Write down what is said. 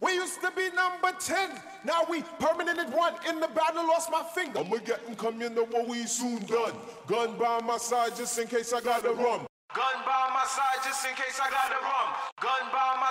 We used to be number 10. Now we permanent at 1. In the battle, lost my finger. I'ma get 'em, come, you know what we soon done. Gun by my side just in case I got the rum. Gun by my side just in case I got the rum. Gun by my